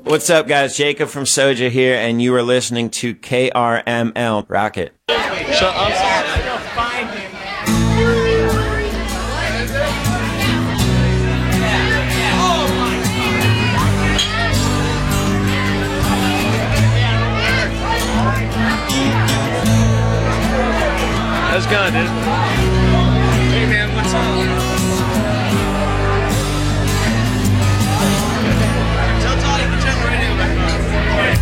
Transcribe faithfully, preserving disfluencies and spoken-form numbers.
What's up, guys? Jacob from Soja here, and you are listening to K R M L Rocket. Shut up. That's gone, dude.